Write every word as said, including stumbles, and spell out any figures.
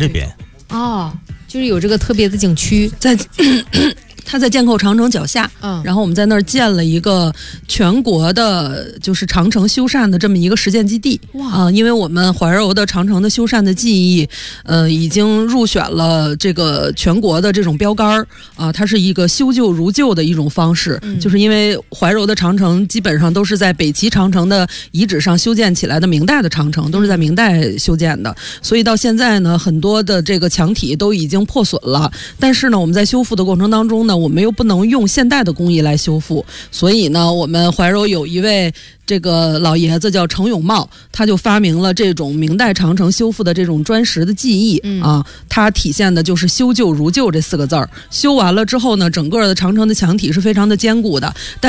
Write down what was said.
这边。 哦，就是有这个特别的景区， 在它在建构长城脚下，嗯，然后我们在那儿建了一个全国的，就是长城修缮的这么一个实践基地。哇啊、呃！因为我们怀柔的长城的修缮的技艺，呃，已经入选了这个全国的这种标杆儿啊、呃，它是一个修旧如旧的一种方式。嗯、就是因为怀柔的长城基本上都是在北齐长城的遗址上修建起来的明代的长城，都是在明代修建的，所以到现在呢，很多的这个墙体都已经破损了。但是呢，我们在修复的过程当中呢，我们又不能用现代的工艺来修复，所以呢，我们怀柔有一位这个老爷子叫程永茂，他就发明了这种明代长城修复的这种砖石的技艺、嗯、啊，它体现的就是修旧如旧这四个字儿。修完了之后呢，整个的长城的墙体是非常的坚固的，但